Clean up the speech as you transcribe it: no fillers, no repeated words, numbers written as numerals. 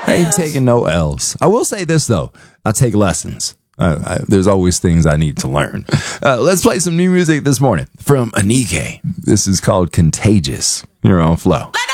ain't taking no L's. I will say this, though. I take lessons. There's always things I need to learn. Let's play some new music this morning from Anike. This is called Contagious. You're on Flow.